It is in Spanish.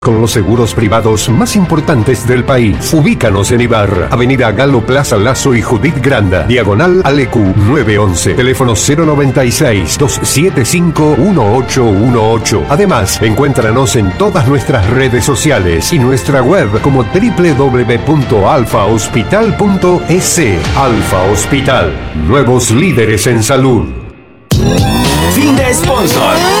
Con los seguros privados más importantes del país. Ubícanos en Ibarra, Avenida Galo Plaza Lazo y Judith Granda, diagonal Alecu 911, teléfono 096-275-1818. Además, encuéntranos en todas nuestras redes sociales y nuestra web como www.alfahospital.es. Alfa Hospital, nuevos líderes en salud. Fin de sponsor.